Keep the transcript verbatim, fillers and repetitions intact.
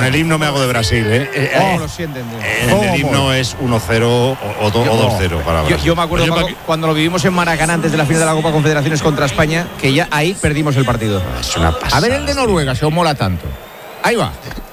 el himno me hago de Brasil, ¿eh? eh ¿Cómo eh, lo sienten? En el, el himno es uno cero o, o, o dos cero para Brasil. Yo, yo me acuerdo cuando, cuando lo vivimos en Maracaná antes de la final de la Copa Confederaciones contra España, que ya ahí perdimos el partido. Es una pasada. A ver el de Noruega, se os mola tanto. Ahí va.